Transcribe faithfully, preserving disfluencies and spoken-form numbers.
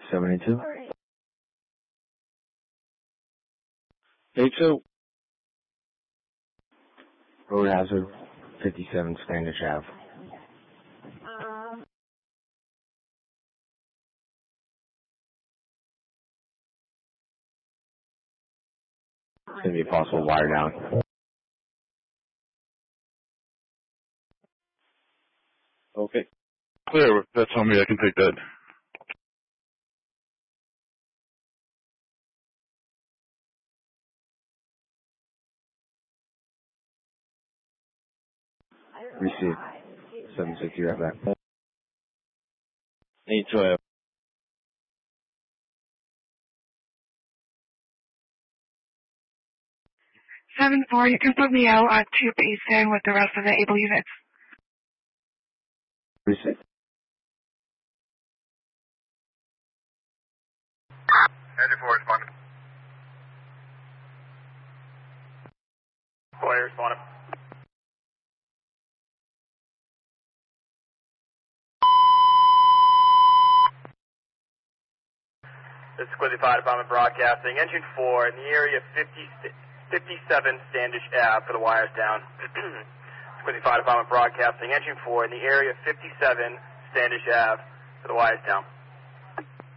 seventy-two. eighty-two. Road hazard, fifty-seven Standish Ave. It's going to be a possible wire down. Okay. Clear. That's on me. I can take that. Receive. seven six, you have that. eighty-two. seven four, you can put me out on two Eastern with the rest of the able units. Receive. Engine four responding. Boy, responding. This is Quincy Fire Department Broadcasting. Engine four in the area fifty, fifty-seven Standish Ave for the wires down. Quincy Fire Department Broadcasting. Engine four in the area fifty-seven Standish Ave for the wires down.